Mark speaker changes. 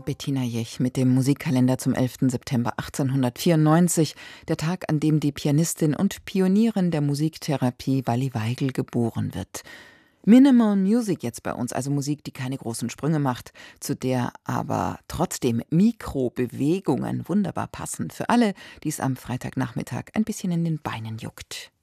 Speaker 1: Bettina Jech mit dem Musikkalender zum 11. September 1894, der Tag, an dem die Pianistin und Pionierin der Musiktherapie Walli Weigel geboren wird. Minimal Music jetzt bei uns, also Musik, die keine großen Sprünge macht, zu der aber trotzdem Mikrobewegungen wunderbar passen. Für alle, die es am Freitagnachmittag ein bisschen in den Beinen juckt.